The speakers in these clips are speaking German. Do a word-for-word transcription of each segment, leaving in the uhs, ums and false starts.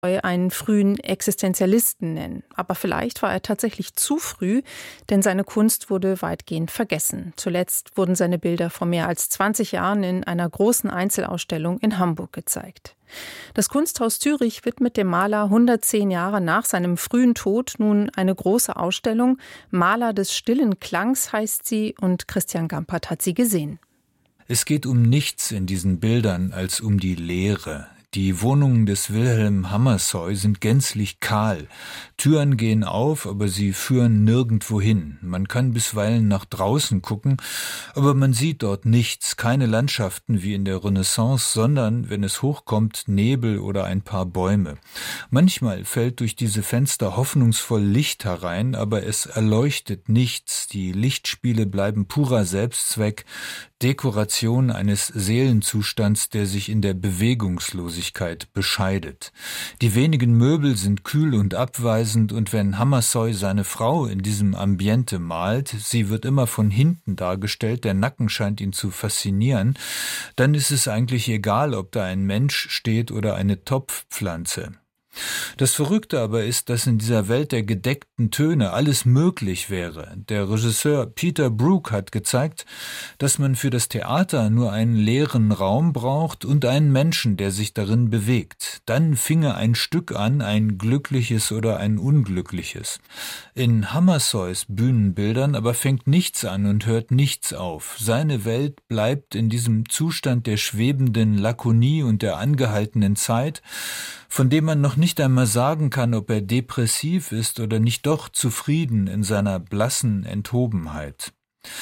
einen frühen Existenzialisten nennen. Aber vielleicht war er tatsächlich zu früh, denn seine Kunst wurde weitgehend vergessen. Zuletzt wurden seine Bilder vor mehr als zwanzig Jahren in einer großen Einzelausstellung in Hamburg gezeigt. Das Kunsthaus Zürich widmet dem Maler hundertzehn Jahre nach seinem frühen Tod nun eine große Ausstellung. Maler des stillen Klangs heißt sie, und Christian Gampert hat sie gesehen. Es geht um nichts in diesen Bildern als um die Leere. Die Wohnungen des Wilhelm Hammershøi sind gänzlich kahl. Türen gehen auf, aber sie führen nirgendwo hin. Man kann bisweilen nach draußen gucken, aber man sieht dort nichts, keine Landschaften wie in der Renaissance, sondern, wenn es hochkommt, Nebel oder ein paar Bäume. Manchmal fällt durch diese Fenster hoffnungsvoll Licht herein, aber es erleuchtet nichts. Die Lichtspiele bleiben purer Selbstzweck, Dekoration eines Seelenzustands, der sich in der Bewegungslosigkeit bescheidet. Die wenigen Möbel sind kühl und abweisend, und wenn Hammershøi seine Frau in diesem Ambiente malt, sie wird immer von hinten dargestellt, der Nacken scheint ihn zu faszinieren, dann ist es eigentlich egal, ob da ein Mensch steht oder eine Topfpflanze. Das Verrückte aber ist, dass in dieser Welt der gedeckten Töne alles möglich wäre. Der Regisseur Peter Brook hat gezeigt, dass man für das Theater nur einen leeren Raum braucht und einen Menschen, der sich darin bewegt. Dann finge ein Stück an, ein glückliches oder ein unglückliches. In Hammershøis Bühnenbildern aber fängt nichts an und hört nichts auf. Seine Welt bleibt in diesem Zustand der schwebenden Lakonie und der angehaltenen Zeit, von dem man noch nicht einmal sagen kann, ob er depressiv ist oder nicht doch zufrieden in seiner blassen Enthobenheit.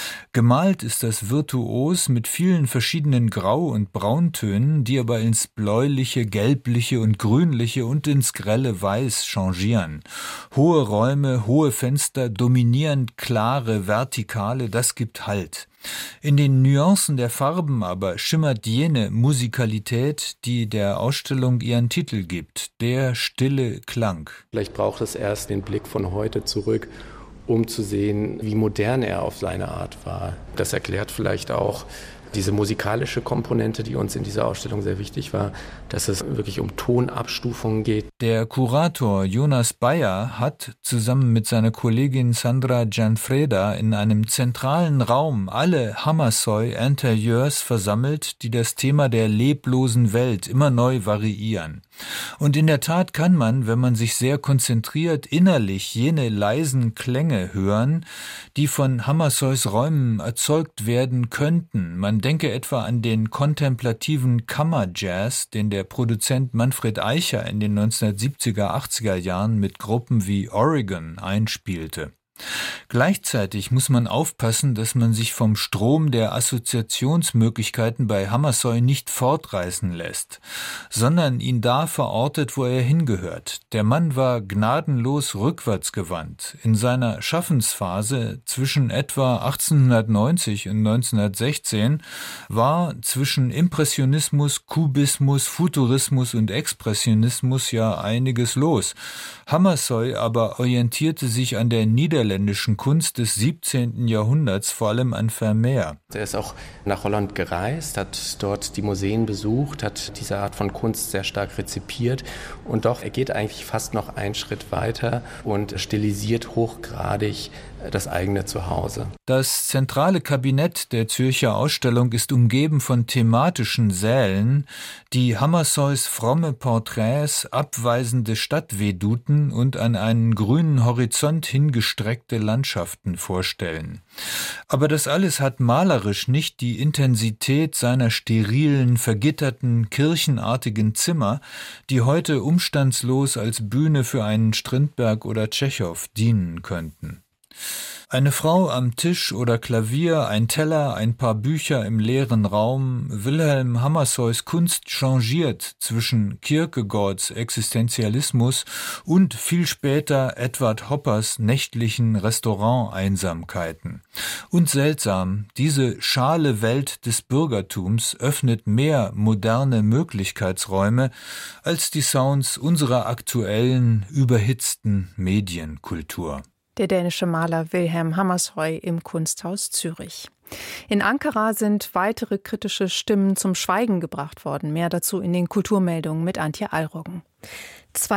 Gemalt ist das virtuos mit vielen verschiedenen Grau- und Brauntönen, die aber ins Bläuliche, Gelbliche und Grünliche und ins grelle Weiß changieren. Hohe Räume, hohe Fenster, dominierend klare, vertikale, das gibt Halt. In den Nuancen der Farben aber schimmert jene Musikalität, die der Ausstellung ihren Titel gibt, der stille Klang. Vielleicht braucht es erst den Blick von heute zurück, um zu sehen, wie modern er auf seine Art war. Das erklärt vielleicht auch diese musikalische Komponente, die uns in dieser Ausstellung sehr wichtig war, dass es wirklich um Tonabstufungen geht. Der Kurator Jonas Bayer hat zusammen mit seiner Kollegin Sandra Gianfreda in einem zentralen Raum alle Hammershøi-Intérieurs versammelt, die das Thema der leblosen Welt immer neu variieren. Und in der Tat kann man, wenn man sich sehr konzentriert, innerlich jene leisen Klänge hören, die von Hammershøis Räumen erzeugt werden könnten. Man denke etwa an den kontemplativen Kammerjazz, den der Produzent Manfred Eicher in den neunzehnhundertsiebziger, achtziger Jahren mit Gruppen wie Oregon einspielte. Gleichzeitig muss man aufpassen, dass man sich vom Strom der Assoziationsmöglichkeiten bei Hammershøi nicht fortreißen lässt, sondern ihn da verortet, wo er hingehört. Der Mann war gnadenlos rückwärtsgewandt. In seiner Schaffensphase zwischen etwa achtzehnhundertneunzig und neunzehnhundertsechzehn war zwischen Impressionismus, Kubismus, Futurismus und Expressionismus ja einiges los. Hammershøi aber orientierte sich an der niederländischen Kunst des siebzehnten Jahrhunderts, vor allem an Vermeer. Er ist auch nach Holland gereist, hat dort die Museen besucht, hat diese Art von Kunst sehr stark rezipiert, und doch, er geht eigentlich fast noch einen Schritt weiter und stilisiert hochgradig das eigene Zuhause. Das zentrale Kabinett der Zürcher Ausstellung ist umgeben von thematischen Sälen, die Hammershøis fromme Porträts, abweisende Stadtveduten und an einen grünen Horizont hingestreckte Landschaften vorstellen. Aber das alles hat malerisch nicht die Intensität seiner sterilen, vergitterten, kirchenartigen Zimmer, die heute umstandslos als Bühne für einen Strindberg oder Tschechow dienen könnten. Eine Frau am Tisch oder Klavier, ein Teller, ein paar Bücher im leeren Raum. Wilhelm Hammershøis Kunst changiert zwischen Kierkegaards Existenzialismus und viel später Edward Hoppers nächtlichen Restauranteinsamkeiten. Und seltsam, diese schale Welt des Bürgertums öffnet mehr moderne Möglichkeitsräume als die Sounds unserer aktuellen, überhitzten Medienkultur. Der dänische Maler Wilhelm Hammershøi im Kunsthaus Zürich. In Ankara sind weitere kritische Stimmen zum Schweigen gebracht worden. Mehr dazu in den Kulturmeldungen mit Antje Allroggen.